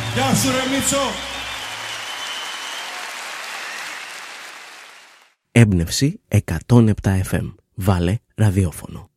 Γεια σου ρε Μίτσο. Έμπνευση 107 FM. Βάλε ραδιόφωνο.